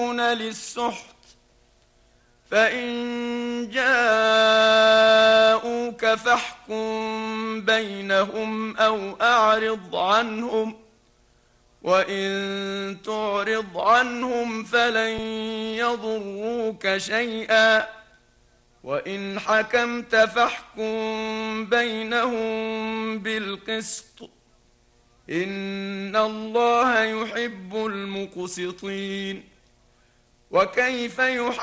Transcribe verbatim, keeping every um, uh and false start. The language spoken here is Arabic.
يدعون للسحت فإن جاءوك فاحكم بينهم أو أعرض عنهم وإن تعرض عنهم فلن يضروك شيئا وإن حكمت فاحكم بينهم بالقسط إن الله يحب المقسطين. وكيف يحكم